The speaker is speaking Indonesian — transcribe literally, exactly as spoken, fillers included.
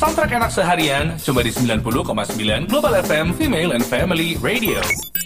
Soundtrack enak seharian, cuma di sembilan puluh koma sembilan Global F M Female and Family Radio.